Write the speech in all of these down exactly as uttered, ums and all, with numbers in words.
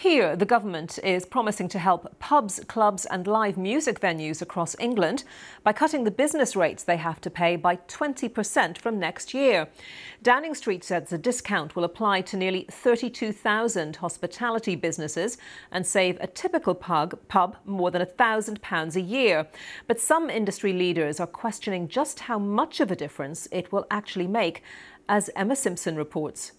Here, the government is promising to help pubs, clubs and live music venues across England by cutting the business rates they have to pay by twenty percent from next year. Downing Street says the discount will apply to nearly thirty-two thousand hospitality businesses and save a typical pub, pub more than one thousand pounds a year. But some industry leaders are questioning just how much of a difference it will actually make, as Emma Simpson reports.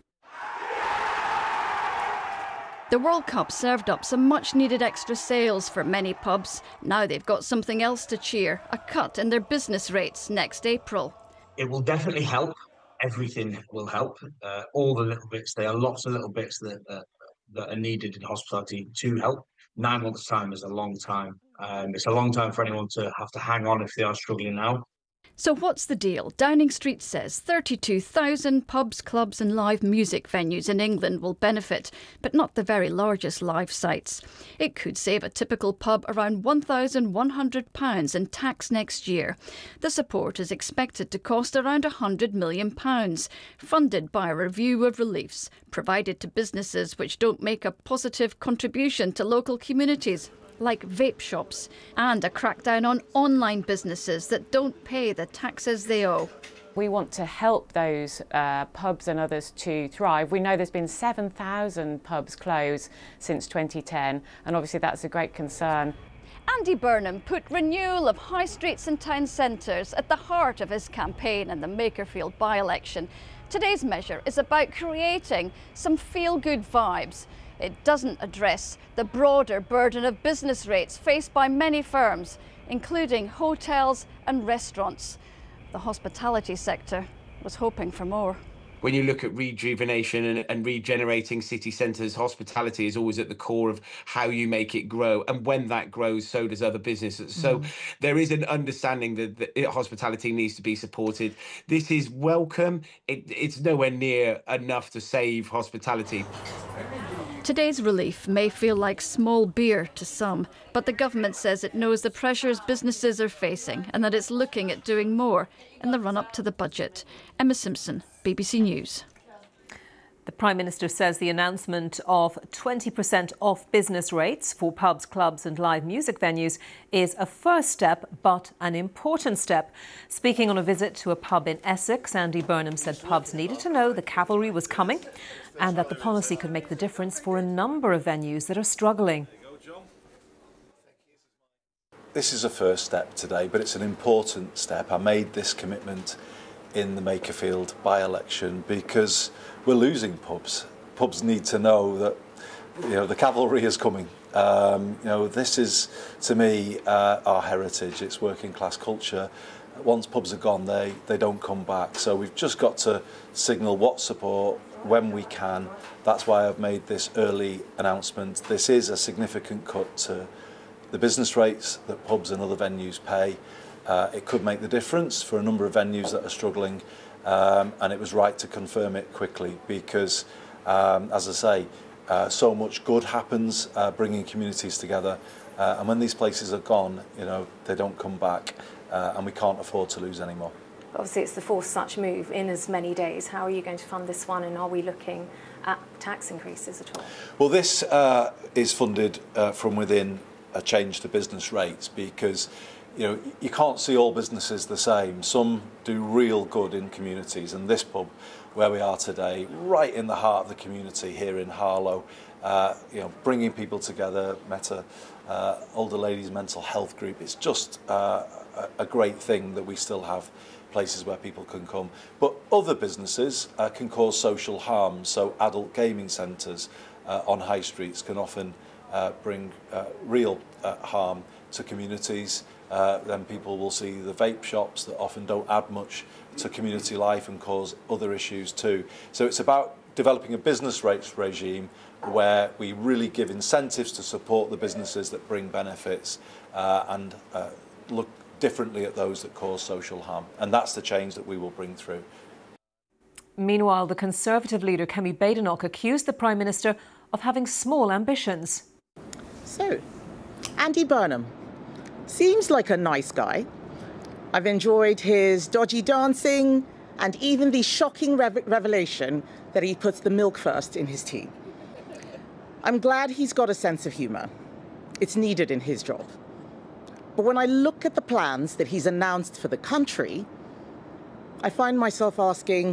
The World Cup served up some much-needed extra sales for many pubs. Now they've got something else to cheer, a cut in their business rates next April. It will definitely help. Everything will help. Uh, all the little bits. There are lots of little bits that, uh, that are needed in hospitality to help. Nine months' time is a long time. Um, it's a long time for anyone to have to hang on if they are struggling now. So what's the deal? Downing Street says thirty-two thousand pubs, clubs and live music venues in England will benefit, but not the very largest live sites. It could save a typical pub around one thousand one hundred pounds in tax next year. The support is expected to cost around one hundred million pounds, funded by a review of reliefs provided to businesses which don't make a positive contribution to local communities, like vape shops, and a crackdown on online businesses that don't pay the taxes they owe. We want to help those uh, pubs and others to thrive. We know there's been seven thousand pubs close since twenty ten, and obviously that's a great concern. Andy Burnham put renewal of high streets and town centres at the heart of his campaign in the Makerfield by-election. Today's measure is about creating some feel-good vibes. It doesn't address the broader burden of business rates faced by many firms, including hotels and restaurants. The hospitality sector was hoping for more. When you look at rejuvenation and, and regenerating city centres, hospitality is always at the core of how you make it grow. And when that grows, so does other businesses. So mm. there is an understanding that, that hospitality needs to be supported. This is welcome. It, it's nowhere near enough to save hospitality. Today's relief may feel like small beer to some, but the government says it knows the pressures businesses are facing and that it's looking at doing more in the run-up to the budget. Emma Simpson, B B C News. The Prime Minister says the announcement of twenty percent off business rates for pubs, clubs and live music venues is a first step, but an important step. Speaking on a visit to a pub in Essex, Andy Burnham said pubs needed to know the cavalry was coming and that the policy could make the difference for a number of venues that are struggling. This is a first step today, but it's an important step. I made this commitment in the Makerfield by-election because we're losing pubs. Pubs need to know that, you know, the cavalry is coming. Um, you know, this is, to me, uh, our heritage. It's working class culture. Once pubs are gone, they, they don't come back. So we've just got to signal what support when we can. That's why I've made this early announcement. This is a significant cut to the business rates that pubs and other venues pay. Uh, it could make the difference for a number of venues that are struggling, um, and it was right to confirm it quickly because, um, as I say, uh, so much good happens uh, bringing communities together, uh, and when these places are gone, you know, they don't come back, uh, and we can't afford to lose any more. Obviously, it's the fourth such move in as many days. How are you going to fund this one, and are we looking at tax increases at all? Well, this uh, is funded uh, from within a change to business rates because, you know, you can't see all businesses the same. Some do real good in communities, and this pub, where we are today, right in the heart of the community here in Harlow, uh, you know, bringing people together, met a uh, older ladies' mental health group. It's just uh, a, a great thing that we still have places where people can come. But other businesses uh, can cause social harm, so adult gaming centres uh, on high streets can often uh, bring uh, real uh, harm to communities. Uh, then people will see the vape shops that often don't add much to community life and cause other issues too. So it's about developing a business rates regime where we really give incentives to support the businesses that bring benefits uh, and uh, look differently at those that cause social harm. And that's the change that we will bring through. Meanwhile, the Conservative leader Kemi Badenoch accused the Prime Minister of having small ambitions. So, Andy Burnham seems like a nice guy. I've enjoyed his dodgy dancing and even the shocking rev revelation that he puts the milk first in his tea. I'm glad he's got a sense of humour. It's needed in his job. But when I look at the plans that he's announced for the country, I find myself asking,